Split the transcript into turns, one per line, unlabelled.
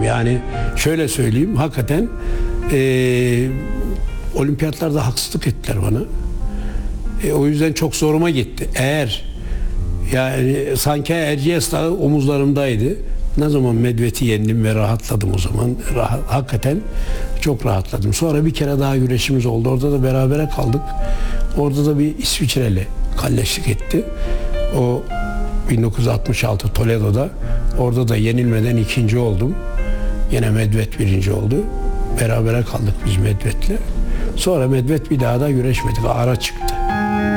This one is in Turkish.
Yani şöyle söyleyeyim, hakikaten olimpiyatlarda haksızlık ettiler bana. O yüzden çok zoruma gitti. Yani sanki Erciyes Dağı omuzlarımdaydı. Ne zaman Medved'i yendim ve rahatladım o zaman. Hakikaten çok rahatladım. Sonra bir kere daha güreşimiz oldu. Orada da berabere kaldık. Orada da bir İsviçreli kalleşlik etti. O 1966 Toledo'da. Orada da yenilmeden ikinci oldum. Yine Medved birinci oldu. Berabere kaldık biz Medved'le. Sonra Medved bir daha da güreşmedik. Ara çıktı.